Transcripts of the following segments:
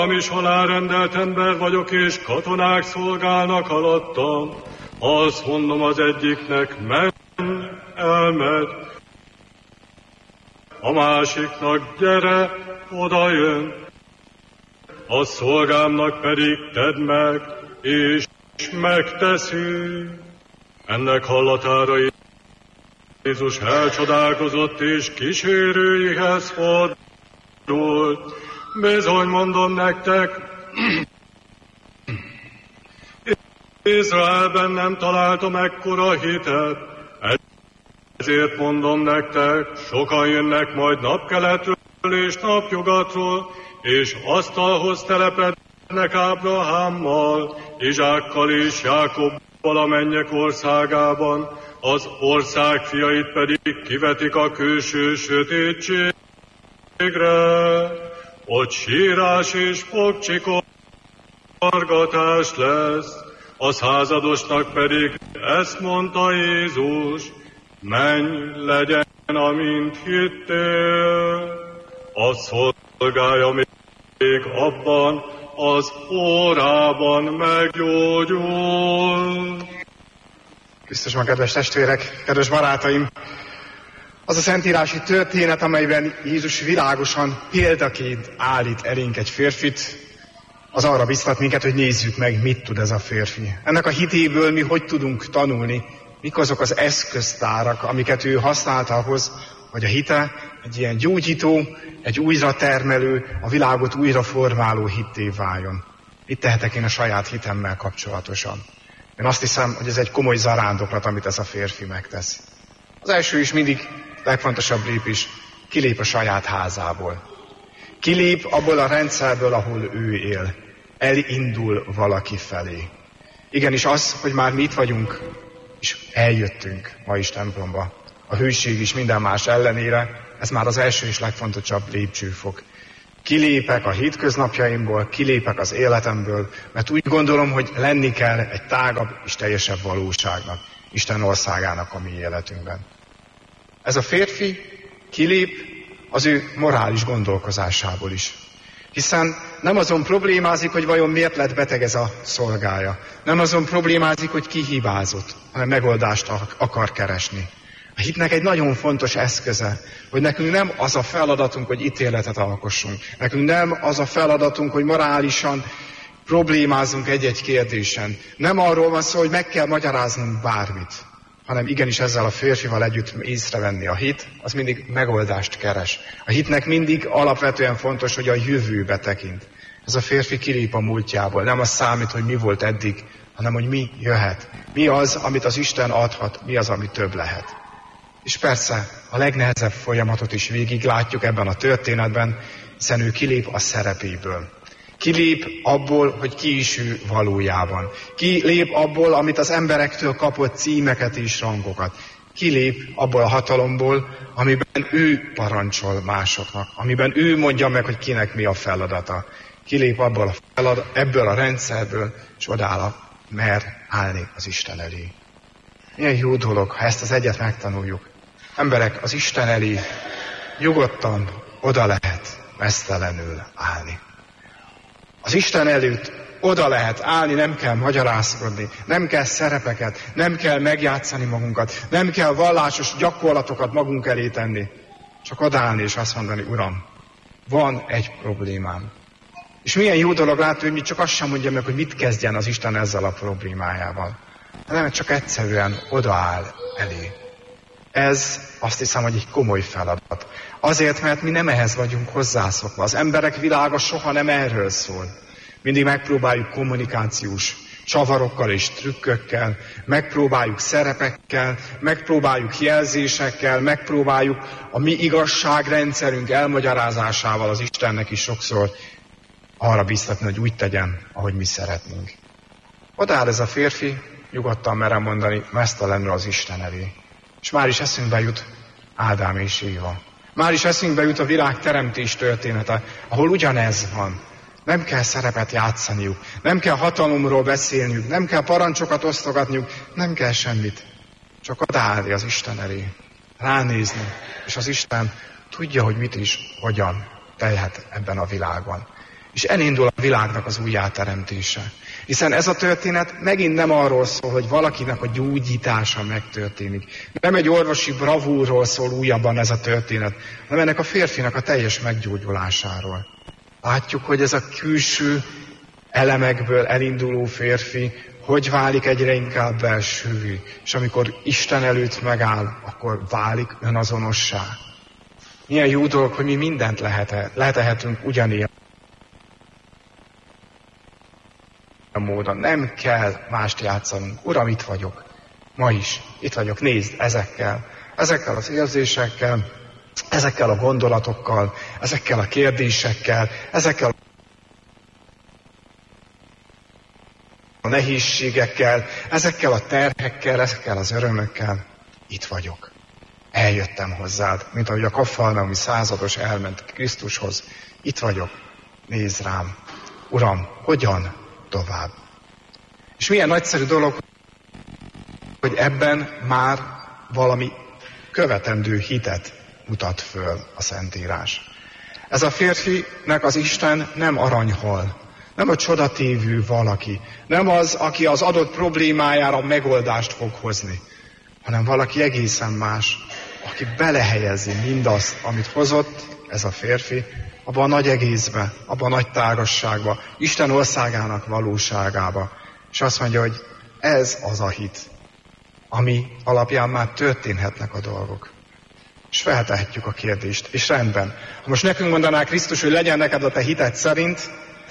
is alárendelt ember vagyok, és katonák szolgálnak alattam. Azt mondom az egyiknek, menj, elmegy. A másiknak, gyere, oda jön. A szolgámnak pedig tedd meg, és megteszi. Ennek hallatára Jézus elcsodálkozott, és kísérőihez fordult. Bizony mondom nektek, Izraelben nem találtam ekkora hitet. Ezért mondom nektek, sokan jönnek majd napkeletről és napnyugatról, és asztalhoz telepednek Ábrahámmal, Izsákkal és Jákobbal a mennyek országában, az ország fiait pedig kivetik a külső sötétségre. Ott sírás és fogcsikorgatás lesz. A századosnak pedig ezt mondta Jézus, menj, legyen, amint hittél. A szolgája még abban az órában meggyógyul. Krisztusban, kedves testvérek, kedves barátaim! Az a szentírási történet, amelyben Jézus világosan példaként állít elénk egy férfit, az arra biztat minket, hogy nézzük meg, mit tud ez a férfi. Ennek a hitéből mi hogy tudunk tanulni, mik azok az eszköztárak, amiket ő használt ahhoz, hogy a hite egy ilyen gyógyító, egy újra termelő, a világot újra formáló hitté váljon. Mit tehetek én a saját hitemmel kapcsolatosan? Én azt hiszem, hogy ez egy komoly zarándoklat, amit ez a férfi megtesz. Az első is mindig legfontosabb lépés, kilép a saját házából. Kilép abból a rendszerből, ahol ő él. Elindul valaki felé. Igenis az, hogy már mi itt vagyunk, és eljöttünk ma is templomba. A hőség is minden más ellenére, ez már az első és legfontosabb lépcsőfok. Kilépek a hétköznapjaimból, kilépek az életemből, mert úgy gondolom, hogy lenni kell egy tágabb és teljesebb valóságnak, Isten országának a mi életünkben. Ez a férfi kilép az ő morális gondolkozásából is. Hiszen nem azon problémázik, hogy vajon miért lett beteg ez a szolgája. Nem azon problémázik, hogy ki hibázott, hanem megoldást akar keresni. A hitnek egy nagyon fontos eszköze, hogy nekünk nem az a feladatunk, hogy ítéletet alkossunk. Nekünk nem az a feladatunk, hogy morálisan problémázunk egy-egy kérdésen. Nem arról van szó, hogy meg kell magyaráznunk bármit, hanem igenis ezzel a férfival együtt észrevenni. A hit az mindig megoldást keres. A hitnek mindig alapvetően fontos, hogy a jövőbe tekint. Ez a férfi kilép a múltjából. Nem az számít, hogy mi volt eddig, hanem hogy mi jöhet. Mi az, amit az Isten adhat, mi az, ami több lehet. És persze a legnehezebb folyamatot is végig látjuk ebben a történetben, hiszen ő kilép a szerepéből. Kilép abból, hogy ki is ő valójában. Kilép abból, amit az emberektől kapott címeket és rangokat. Kilép abból a hatalomból, amiben ő parancsol másoknak, amiben ő mondja meg, hogy kinek mi a feladata. Kilép ebből a rendszerből, és odáll, mer állni az Isten elé. Milyen jó dolog, ha ezt az egyet megtanuljuk. Emberek, az Isten elé nyugodtan oda lehet meztelenül állni. Az Isten előtt oda lehet állni, nem kell magyarázkodni, nem kell szerepeket, nem kell megjátszani magunkat, nem kell vallásos gyakorlatokat magunk elé tenni. Csak odaállni és azt mondani, Uram, van egy problémám. És milyen jó dolog látni, hogy mi csak azt sem mondja meg, hogy mit kezdjen az Isten ezzel a problémájával. Nem, csak egyszerűen odaáll elé. Ez azt hiszem, hogy egy komoly feladat. Azért, mert mi nem ehhez vagyunk hozzászokva. Az emberek világa soha nem erről szól. Mindig megpróbáljuk kommunikációs csavarokkal és trükkökkel, megpróbáljuk szerepekkel, megpróbáljuk jelzésekkel, megpróbáljuk a mi igazságrendszerünk elmagyarázásával az Istennek is sokszor arra biztatni, hogy úgy tegyen, ahogy mi szeretnénk. Odaáll ez a férfi, nyugodtan merem mondani, meztelenül az Isten elé. És már is eszünkbe jut Ádám és Éva. Már is eszünkbe jut a világ teremtés története, ahol ugyanez van. Nem kell szerepet játszaniuk, nem kell hatalomról beszélniük, nem kell parancsokat osztogatniuk, nem kell semmit. Csak odaállni az Isten elé, ránézni, és az Isten tudja, hogy mit is, hogyan tehet ebben a világban. És elindul a világnak az újjáteremtése. Hiszen ez a történet megint nem arról szól, hogy valakinek a gyógyítása megtörténik. Nem egy orvosi bravúrról szól újabban ez a történet, hanem ennek a férfinak a teljes meggyógyulásáról. Látjuk, hogy ez a külső elemekből elinduló férfi hogy válik egyre inkább belsővé, és amikor Isten előtt megáll, akkor válik önazonossá. Milyen jó dolog, hogy mi mindent letehetünk ugyanilyen módon. Nem kell mást játszanunk. Uram, itt vagyok. Ma is. Itt vagyok. Nézd, ezekkel az érzésekkel, ezekkel a gondolatokkal, ezekkel a kérdésekkel, ezekkel a nehézségekkel, ezekkel a terhekkel, ezekkel az örömökkel. Itt vagyok. Eljöttem hozzád, mint ahogy a kafarnaumi százados elment Krisztushoz. Itt vagyok. Nézd rám. Uram, hogyan tovább? És milyen nagyszerű dolog, hogy ebben már valami követendő hitet mutat föl a Szentírás. Ez a férfinek az Isten nem aranyhal, nem a csodatévő valaki, nem az, aki az adott problémájára megoldást fog hozni, hanem valaki egészen más, aki belehelyezi mindazt, amit hozott ez a férfi, abba a nagy egészbe, abba a nagy tágasságba, Isten országának valóságába. És azt mondja, hogy ez az a hit, ami alapján már történhetnek a dolgok. És feltehetjük a kérdést, és rendben. Ha most nekünk mondaná Krisztus, hogy legyen neked a te hited szerint,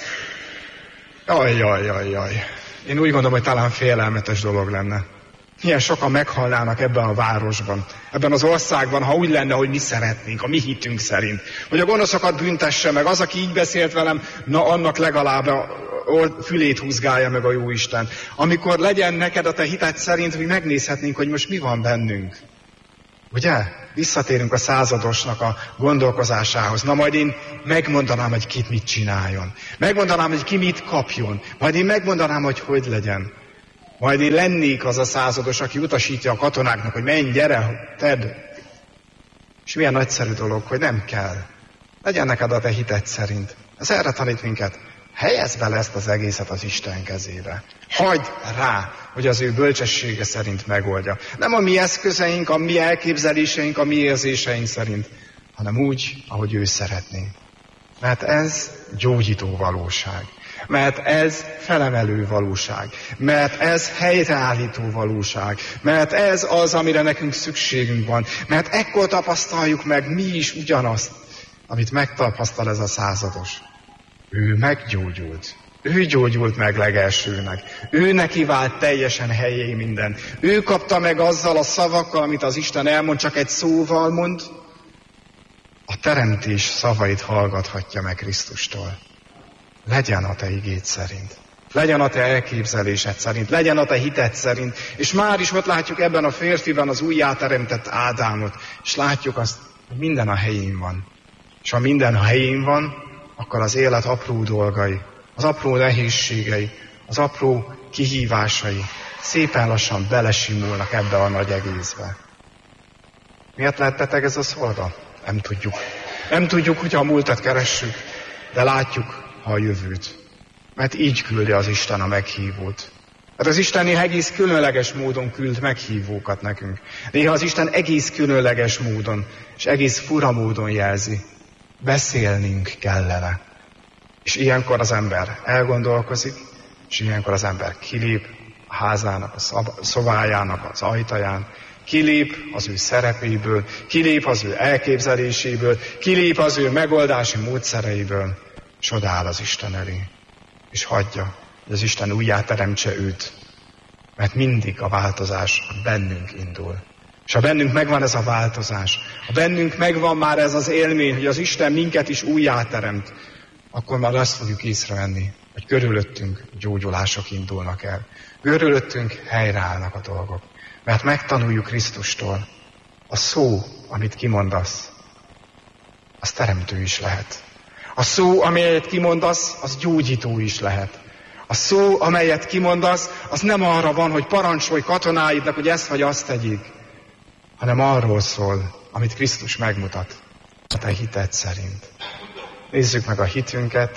jaj. Én úgy gondolom, hogy talán félelmetes dolog lenne. Milyen sokan meghalnának ebben a városban, ebben az országban, ha úgy lenne, hogy mi szeretnénk, a mi hitünk szerint. Hogy a gonoszokat büntesse meg, az, aki így beszélt velem, na annak legalább a fülét húzgálja meg a Jóisten. Amikor legyen neked a te hited szerint, hogy megnézhetnénk, hogy most mi van bennünk. Ugye? Visszatérünk a századosnak a gondolkozásához. Na majd én megmondanám, hogy kit mit csináljon. Megmondanám, hogy ki mit kapjon. Majd én megmondanám, hogy legyen. Majd én lennék az a százados, aki utasítja a katonáknak, hogy menj, gyere, tedd. És milyen nagyszerű dolog, hogy nem kell. Legyen neked a te hited szerint. Ez erre tanít minket. Helyezd bele ezt az egészet az Isten kezébe. Hagyd rá, hogy az ő bölcsessége szerint megoldja. Nem a mi eszközeink, a mi elképzeléseink, a mi érzéseink szerint, hanem úgy, ahogy ő szeretné. Mert ez gyógyító valóság. Mert ez felemelő valóság. Mert ez helyreállító valóság. Mert ez az, amire nekünk szükségünk van. Mert ekkor tapasztaljuk meg mi is ugyanazt, amit megtapasztal ez a százados. Ő meggyógyult. Ő gyógyult meg legelsőnek. Ő neki vált teljesen helyé minden. Ő kapta meg azzal a szavakkal, amit az Isten elmond, csak egy szóval mond. A teremtés szavait hallgathatja meg Krisztustól. Legyen a te igéd szerint. Legyen a te elképzelésed szerint. Legyen a te hited szerint. És már is ott látjuk ebben a férfiban az újjáteremtett Ádámot. És látjuk azt, hogy minden a helyén van. És ha minden a helyén van, akkor az élet apró dolgai, az apró nehézségei, az apró kihívásai szépen lassan belesimulnak ebbe a nagy egészbe. Miért lett beteg ez a szolga? Nem tudjuk. Nem tudjuk, hogyha a múltat keressük, de látjuk, ha a jövőt. Mert így küldi az Isten a meghívót. Mert az Isten néha egész különleges módon küld meghívókat nekünk. Néha az Isten egész különleges módon, és egész fura módon jelzi. Beszélnünk kellene. És ilyenkor az ember elgondolkozik, és ilyenkor az ember kilép a házának, a szobájának az ajtaján, kilép az ő szerepéből, kilép az ő elképzeléséből, kilép az ő megoldási módszereiből, és odaáll az Isten elé. És hagyja, hogy az Isten újjáteremtse őt, mert mindig a változás bennünk indul. És ha bennünk megvan ez a változás, ha bennünk megvan már ez az élmény, hogy az Isten minket is újjáteremt, akkor már azt fogjuk észrevenni, hogy körülöttünk gyógyulások indulnak el. Körülöttünk helyreállnak a dolgok. Mert megtanuljuk Krisztustól, a szó, amit kimondasz, az teremtő is lehet. A szó, amelyet kimondasz, az gyógyító is lehet. A szó, amelyet kimondasz, az nem arra van, hogy parancsolj katonáidnak, hogy ezt vagy azt tegyék, hanem arról szól, amit Krisztus megmutat a te hited szerint. Nézzük meg a hitünket,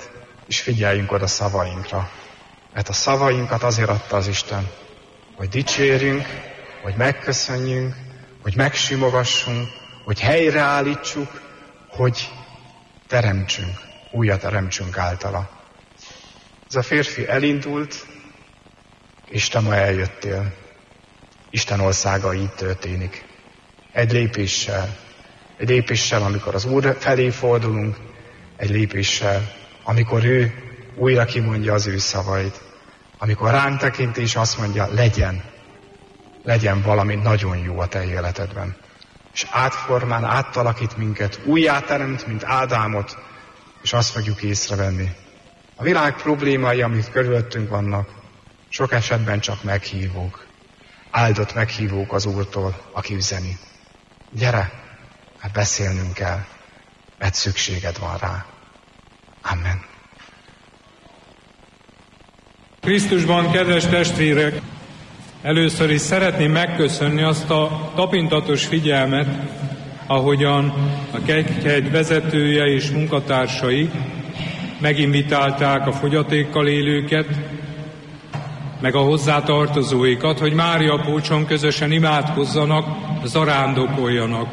és figyeljünk oda szavainkra. Mert a szavainkat azért adta az Isten, hogy dicsérjünk, hogy megköszönjünk, hogy megsimogassunk, hogy helyreállítsuk, hogy teremtsünk, újat teremtsünk általa. Ez a férfi elindult, és te ma eljöttél. Isten országa így történik. Egy lépéssel, amikor az Úr felé fordulunk, egy lépéssel, amikor ő újra kimondja az ő szavait. Amikor ránk tekint és azt mondja, legyen valami nagyon jó a te életedben. És átformál, átalakít minket, újjáteremt, mint Ádámot, és azt fogjuk észrevenni. A világ problémái, amik körülöttünk vannak, sok esetben csak meghívók. Áldott meghívók az Úrtól, aki üzeni. Gyere, hát beszélnünk kell, mert szükséged van rá. Amen. Krisztusban, kedves testvérek, először is szeretném megköszönni azt a tapintatos figyelmet, ahogyan a Kegyhegy vezetője és munkatársai meginvitálták a fogyatékkal élőket, meg a hozzátartozóikat, hogy Mária Pócson közösen imádkozzanak, zarándokoljanak.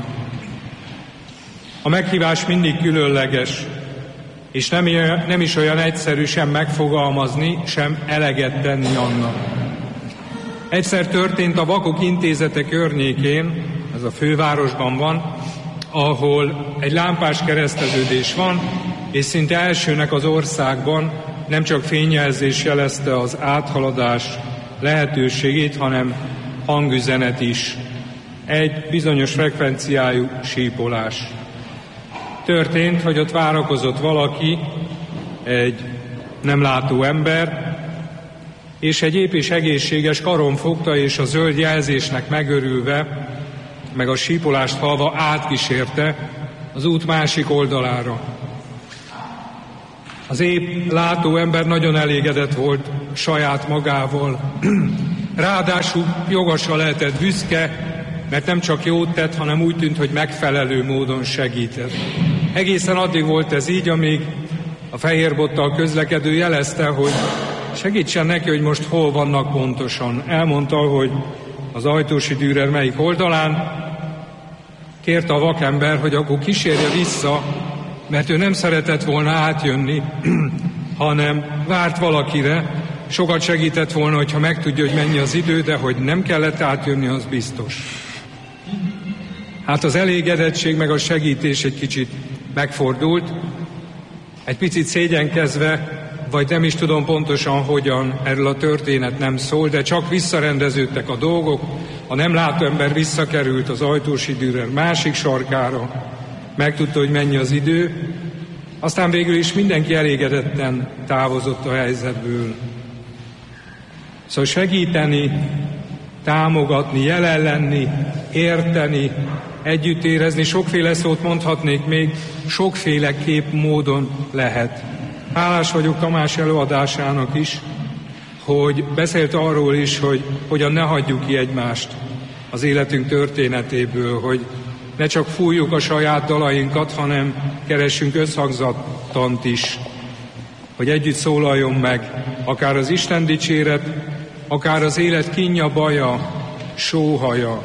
A meghívás mindig különleges, és nem is olyan egyszerű sem megfogalmazni, sem eleget tenni annak. Egyszer történt a Vakok Intézete környékén, ez a fővárosban van, ahol egy lámpás kereszteződés van, és szinte elsőnek az országban nem csak fényjelzés jelezte az áthaladás lehetőségét, hanem hangüzenet is. Egy bizonyos frekvenciájú sípolás. Történt, hogy ott várakozott valaki, egy nem látó ember, és egy ép és egészséges karon fogta, és a zöld jelzésnek megörülve, meg a sípolást hallva átkísérte az út másik oldalára. Az épp látó ember nagyon elégedett volt saját magával. Ráadásul jogosan lehetett büszke, mert nem csak jót tett, hanem úgy tűnt, hogy megfelelő módon segített. Egészen addig volt ez így, amíg a fehérbottal közlekedő jelezte, hogy segítsen neki, hogy most hol vannak pontosan. Elmondta, hogy az Ajtósi Dürer melyik oldalán. Kérte a vakember, hogy akkor kísérje vissza, mert ő nem szeretett volna átjönni, hanem várt valakire. Sokat segített volna, hogyha megtudja, hogy mennyi az idő, de hogy nem kellett átjönni, az biztos. Hát az elégedettség meg a segítés egy kicsit megfordult, egy picit szégyenkezve, vagy nem is tudom pontosan hogyan, erről a történet nem szól, de csak visszarendeződtek a dolgok, a nem látó ember visszakerült az Ajtósi Dürer másik sarkára, megtudta, hogy mennyi az idő, aztán végül is mindenki elégedetten távozott a helyzetből. Szóval segíteni, támogatni, jelen lenni, érteni, együtt érezni, sokféle szót mondhatnék még, sokféle kép módon lehet. Hálás vagyok Tamás előadásának is, hogy beszélt arról is, hogy hogyan ne hagyjuk ki egymást az életünk történetéből, hogy ne csak fújjuk a saját dalainkat, hanem keressünk összhangzattant is, hogy együtt szólaljon meg, akár az Isten dicséret, akár az élet kínja, baja, sóhaja.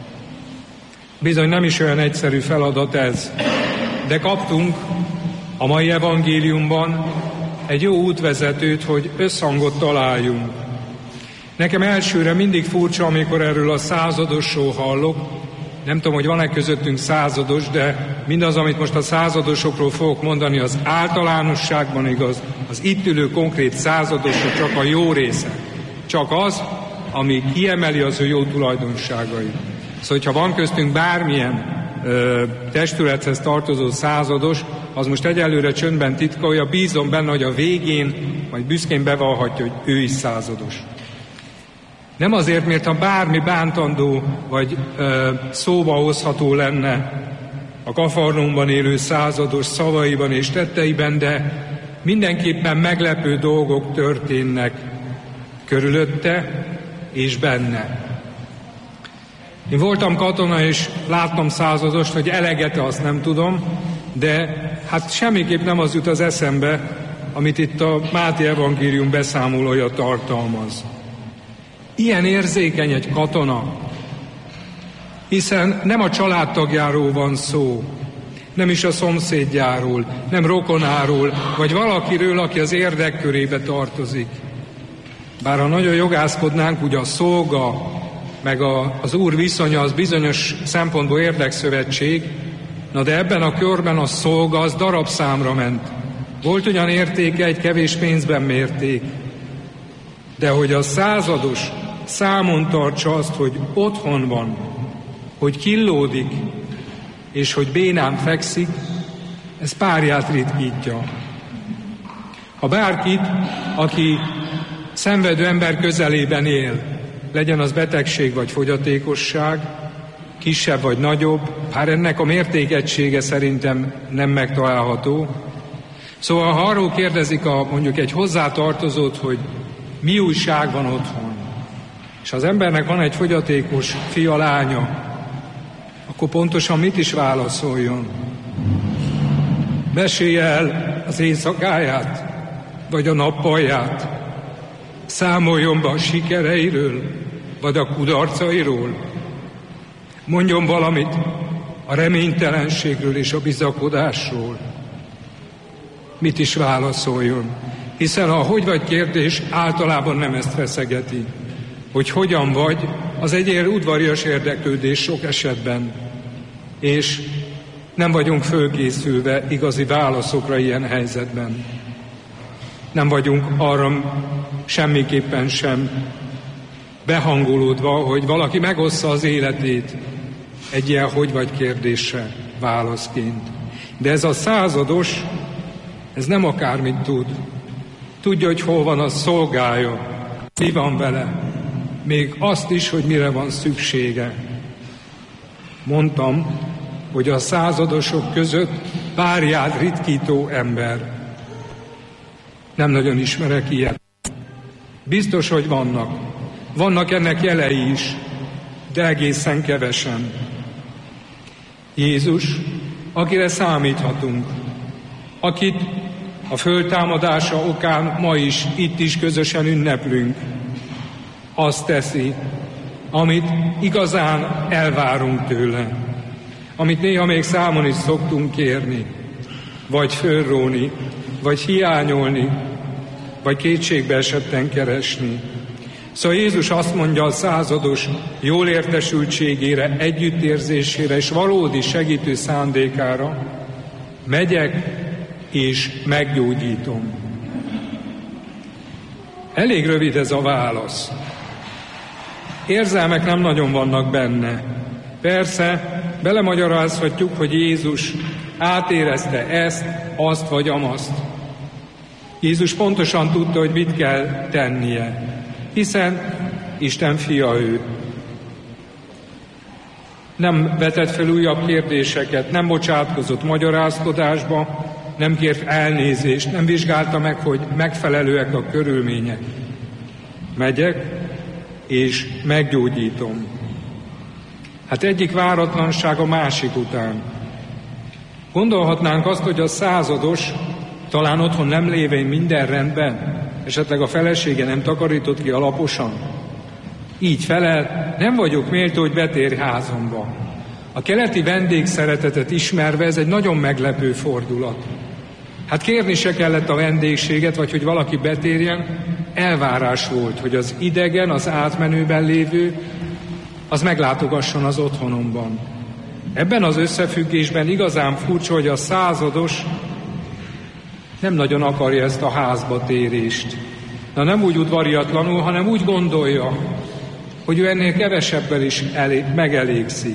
Bizony nem is olyan egyszerű feladat ez, de kaptunk a mai evangéliumban egy jó útvezetőt, hogy összhangot találjunk. Nekem elsőre mindig furcsa, amikor erről a századosról hallok. Nem tudom, hogy van-e közöttünk százados, de mindaz, amit most a századosokról fogok mondani, az általánosságban igaz. Az itt ülő konkrét századosok csak a jó része. Csak az, ami kiemeli az ő jó tulajdonságait. Szóval, hogyha van köztünk bármilyen testülethez tartozó százados, az most egyelőre csöndben titkolja, bízom benne, hogy a végén majd büszkén bevallhatja, hogy ő is százados. Nem azért, mert ha bármi bántandó vagy szóba hozható lenne a Kafarnaumban élő százados szavaiban és tetteiben, de mindenképpen meglepő dolgok történnek körülötte és benne. Én voltam katona, és láttam századost, hogy eleget, azt nem tudom, de hát semmiképp nem az jut az eszembe, amit itt a Máté evangélium beszámolója tartalmaz. Ilyen érzékeny egy katona, hiszen nem a családtagjáról van szó, nem is a szomszédjáról, nem rokonáról, vagy valakiről, aki az érdekkörébe tartozik. Bár ha nagyon jogászkodnánk, ugye a szolga, meg az úr viszonya az bizonyos szempontból érdekszövetség, na de ebben a körben a szolga az darabszámra ment. Volt ugyan értéke, egy kevés pénzben mérték, de hogy a százados számon tartsa azt, hogy otthon van, hogy killódik, és hogy bénán fekszik, ez párját ritkítja. Ha bárkit, aki szenvedő ember közelében él, legyen az betegség vagy fogyatékosság, kisebb vagy nagyobb, bár ennek a mértékegysége szerintem nem megtalálható. Szóval ha arról kérdezik mondjuk egy hozzátartozót, hogy mi újság van otthon, és az embernek van egy fogyatékos fia, lánya, akkor pontosan mit is válaszoljon? Mesélje el az éjszakáját, vagy a nappalját, számoljon be a sikereiről, vagy a kudarcairól, mondjon valamit a reménytelenségről és a bizakodásról. Mit is válaszoljon? Hiszen a hogy vagy kérdés általában nem ezt feszegeti. Hogy hogyan vagy, az egy ilyen udvarias érdeklődés sok esetben. És nem vagyunk fölkészülve igazi válaszokra ilyen helyzetben. Nem vagyunk arra semmiképpen sem behangolódva, hogy valaki megossza az életét egy ilyen hogy vagy kérdésre válaszként. De ez a százados, ez nem akármit tud. Tudja, hogy hol van a szolgája, mi van vele. Még azt is, hogy mire van szüksége. Mondtam, hogy a századosok között párját ritkító ember. Nem nagyon ismerek ilyet. Biztos, hogy vannak. Vannak ennek jelei is, de egészen kevesen. Jézus, akire számíthatunk, akit a föltámadása okán ma is, itt is közösen ünneplünk, azt teszi, amit igazán elvárunk tőle, amit néha még számon is szoktunk kérni, vagy fölróni, vagy hiányolni, vagy kétségbe esetten keresni. Szóval Jézus azt mondja a százados jól értesültségére, együttérzésére és valódi segítő szándékára: megyek és meggyógyítom. Elég rövid ez a válasz. Érzelmek nem nagyon vannak benne. Persze, belemagyarázhatjuk, hogy Jézus átérezte ezt, azt vagy amazt. Jézus pontosan tudta, hogy mit kell tennie, hiszen Isten fia ő. Nem vetett fel újabb kérdéseket, nem bocsátkozott magyarázkodásba, nem kért elnézést, nem vizsgálta meg, hogy megfelelőek a körülmények. Megyek és meggyógyítom. Hát egyik váratlanság a másik után. Gondolhatnánk azt, hogy a százados talán otthon nem lévén minden rendben, esetleg a felesége nem takarított ki alaposan. Így felel, nem vagyok méltó, hogy betérj házamba. A keleti vendégszeretetet ismerve ez egy nagyon meglepő fordulat. Hát kérni se kellett a vendégséget, vagy hogy valaki betérjen, elvárás volt, hogy az idegen, az átmenőben lévő, az meglátogasson az otthonomban. Ebben az összefüggésben igazán furcsa, hogy a százados nem nagyon akarja ezt a házba térést. Na nem úgy udvariatlanul, hanem úgy gondolja, hogy ő ennél kevesebbel is megelégszik.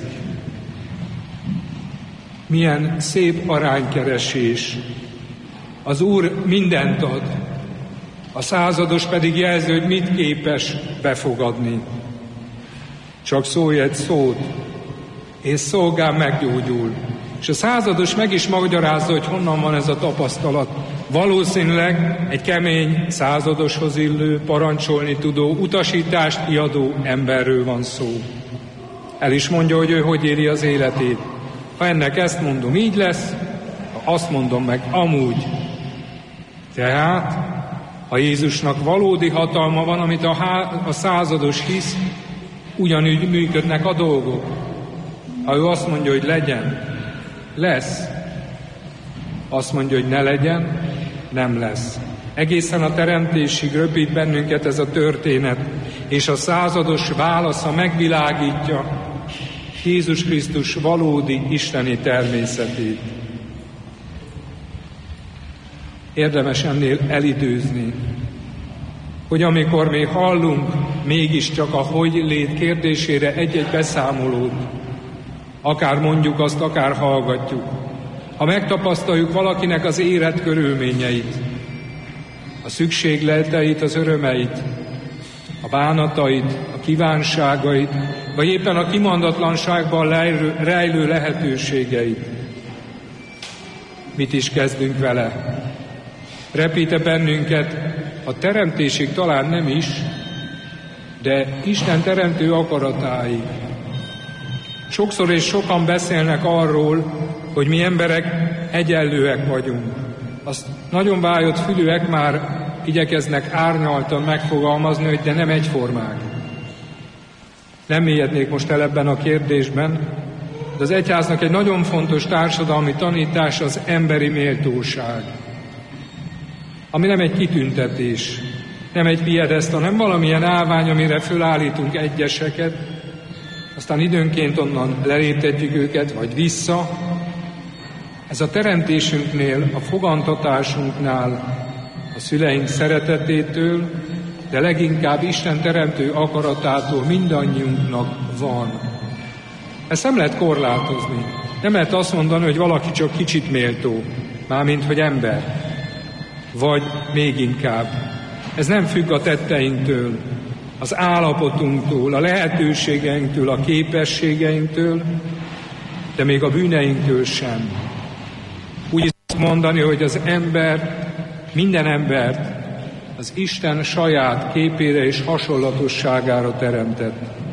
Milyen szép aránykeresés. Az Úr mindent ad, a százados pedig jelzi, hogy mit képes befogadni. Csak szólj egy szót, és szolgám meggyógyul. És a százados meg is magyarázza, hogy honnan van ez a tapasztalat. Valószínűleg egy kemény, századoshoz illő, parancsolni tudó, utasítást kiadó emberről van szó. El is mondja, hogy ő hogy éli az életét. Ha ennek ezt mondom, így lesz, ha azt mondom meg, amúgy. Tehát, ha Jézusnak valódi hatalma van, amit a százados hisz, ugyanúgy működnek a dolgok. Ha ő azt mondja, hogy legyen, lesz. Azt mondja, hogy ne legyen, nem lesz. Egészen a teremtésig röpít bennünket ez a történet, és a százados válasza megvilágítja Jézus Krisztus valódi isteni természetét. Érdemes ennél elidőzni, hogy amikor még hallunk mégiscsak a hogy lét kérdésére egy-egy beszámolót, akár mondjuk azt, akár hallgatjuk, ha megtapasztaljuk valakinek az életkörülményeit, a szükségleteit, az örömeit, a bánatait, a kívánságait, vagy éppen a kimondatlanságban rejlő lehetőségeit, mit is kezdünk vele? Repít-e bennünket a teremtésig talán nem is, de Isten teremtő akaratáig. Sokszor és sokan beszélnek arról, hogy mi emberek egyenlőek vagyunk. Azt nagyon vájott fülűek már igyekeznek árnyaltan megfogalmazni, hogy de nem egyformák. Nem mélyednék most el ebben a kérdésben, de az egyháznak egy nagyon fontos társadalmi tanítás az emberi méltóság, ami nem egy kitüntetés, nem egy piedeszta, hanem valamilyen állvány, amire fölállítunk egyeseket, aztán időnként onnan leléptetjük őket, vagy vissza. Ez a teremtésünknél, a fogantatásunknál, a szüleink szeretetétől, de leginkább Isten teremtő akaratától mindannyiunknak van. Ezt nem lehet korlátozni. Nem lehet azt mondani, hogy valaki csak kicsit méltó, mármint hogy ember. Vagy még inkább. Ez nem függ a tetteinktől, az állapotunktól, a lehetőségeinktől, a képességeinktől, de még a bűneinktől sem. Úgy is mondani, hogy az ember, minden embert az Isten saját képére és hasonlatosságára teremtett.